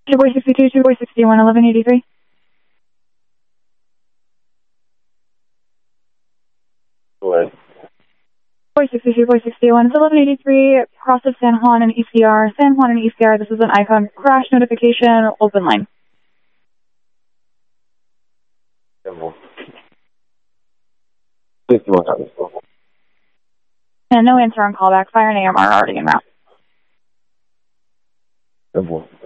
Boy 62, Boy 61, 1183. What? Boy 62, Boy 61, it's 1183, cross of San Juan and ECR. San Juan and ECR, this is an Icon crash notification, open line. Simple. 61 copies. And no answer on callback, fire and AMR already en route. Simple.